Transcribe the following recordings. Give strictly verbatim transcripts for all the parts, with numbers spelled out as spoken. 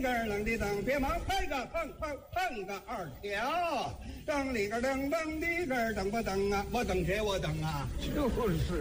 个啷的当，别忙，拍个碰碰碰个二条，噔里个噔噔的个噔不噔啊？我等谁？我等啊！ 就是，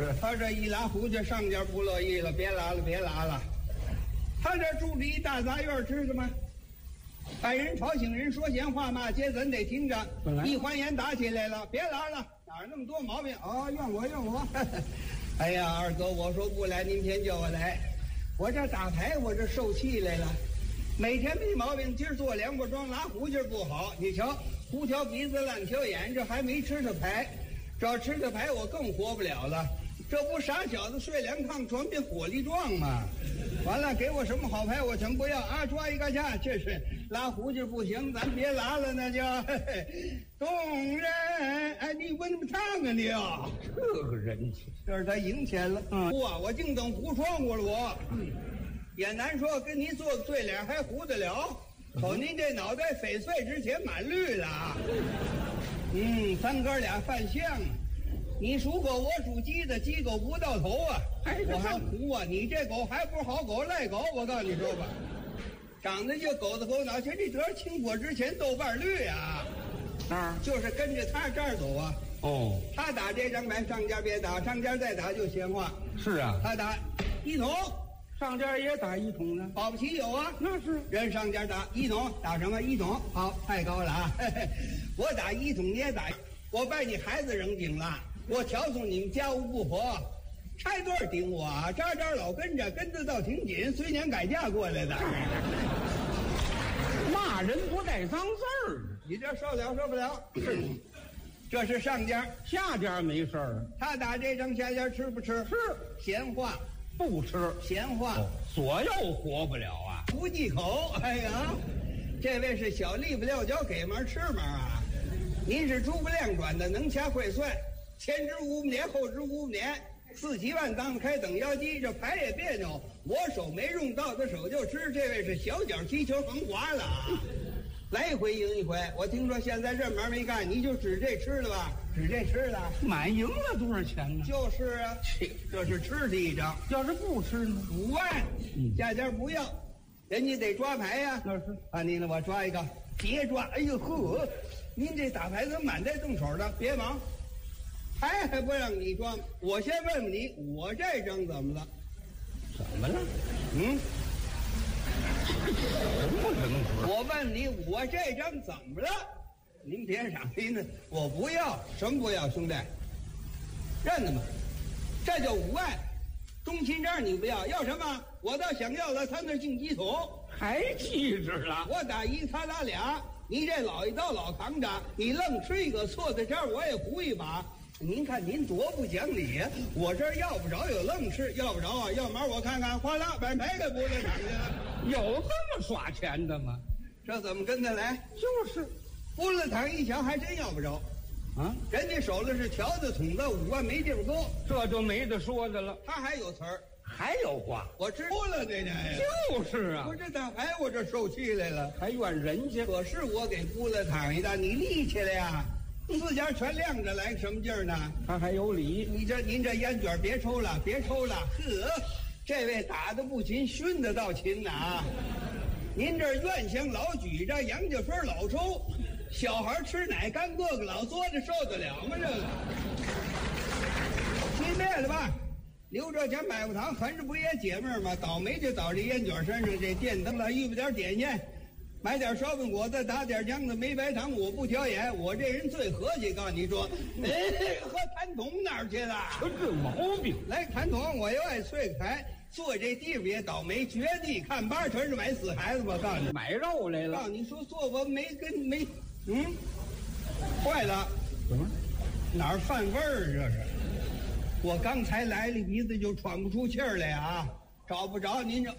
他这一拉胡家上家不乐意了，别拉了，别拉了。他这住着一大杂院，知道吗？把人吵醒人说闲话骂街，咱得听着。一还言打起来了，别拉了，哪儿那么多毛病？哦，怨我怨我。哎呀，二哥，我说不来，明天叫我来。我这打牌，我这受气来了。每天没毛病，今儿做两把庄拉胡劲儿不好。你瞧，胡条鼻子烂条眼，这还没吃的牌，这要吃的牌我更活不了了。这不傻小子睡两炕床变火力壮吗？完了，给我什么好牌我全不要啊！抓一个去，这是拉胡劲不行，咱别拉了，那就动人。哎，你闻什么唱啊你啊？ 这个人气， 这是他赢钱了。嗯，哇，我净等胡闯过了我。嗯，也难说，跟您做个对联还胡得了？瞅您这脑袋翡翠之前满绿了。嗯，咱哥俩犯相。你属狗，我属鸡的，鸡狗不到头啊！我还胡啊！你这狗还不是好狗，赖狗！我告诉你说吧，长得就狗子狗脑，这你得清火之前豆瓣绿啊！啊，就是跟着他这儿走啊！哦，他打这张牌，上家别打，上家再打就闲话。 是啊， 他打一桶， 上家也打一桶呢， 保不齐有啊。 那是人上家打一桶，打什么一桶？好，太高了啊！嘿嘿，我打一桶，你也打，我把你孩子扔井了。我调送你们家务不活，拆对儿顶我啊！渣渣老跟着，跟着倒挺紧，随年改嫁过来的。 骂人不带脏字儿， 你这受了受不了？是，这是上家， 下家没事儿。 他打这张，下家吃不吃？ 吃。 闲话不吃， 闲话、哦、 左右活不了啊！ 不忌口。哎呀，这位是小利不撂脚给门吃门啊！您是诸葛亮转的，能掐会算。前知五年，后知五年，四几万当开等腰鸡，这牌也别扭。我手没用到的手就吃，这位是小脚踢球横滑了啊！来一回赢一回。我听说现在这门没干，你就指这吃了吧？指这吃了， 满赢了多少钱呢？ 就是啊，这是吃的一张。 要是不吃呢？ 五万，价钱不要，人家得抓牌呀、啊。 那是啊，你呢？我抓一个，别抓！哎呦呵，您这打牌怎么满带动手的？别忙。牌还不让你装，我先问问你，我这张怎么了？ 怎么了？ 嗯， 不能说。 我问你，我这张怎么了？您别傻逼呢，我不要，什么不要，兄弟？认了吗？这就五万，中心证你不要，要什么？我倒想要了，他那进几桶， 还气质了。 我打一，他打俩，你这老一刀老扛着，你愣吃一个错在这儿，我也胡一把。您看您多不讲理呀！我这儿要不着有愣吃，要不着啊，要毛我看看，哗啦把牌给拨了场去了。 有这么耍钱的吗？ 这怎么跟他来？ 就是拨了场一瞧，还真要不着。啊，人家手里是条子筒子，五万没地方搁， 这就没得说的了。 他还有词儿， 还有话， 我知拨了这家呀。 就是啊， 我这打牌我这受气来了， 还怨人家。 可是我给拨了场一的，你立起来呀！四家全亮着来，什么劲儿呢？ 他还有理。 你这您这烟卷别抽了，别抽了。呵，这位打的不勤，熏的倒勤呐啊！您这院香老举着，杨家栓老抽，小孩吃奶干哥哥老嘬着，受得了吗？这个，熄灭了吧？留着钱买不糖，横着不也解闷吗？倒霉就倒这烟卷身上，这电灯了，预备点点心。买点烧饼果子，打点浆子，没白糖，我不挑眼。我这人最和气，告诉你说，哎，和谭桶哪儿去了？ 就这毛病。 来谭桶，我又爱脆牌，坐这地方也倒霉，绝地看八全是买死孩子吧？告诉你， 买肉来了。 告诉你说，坐我没跟没，嗯，坏了， 怎么哪儿犯味儿？这是，我刚才来了鼻子就喘不出气儿来啊，找不着您这。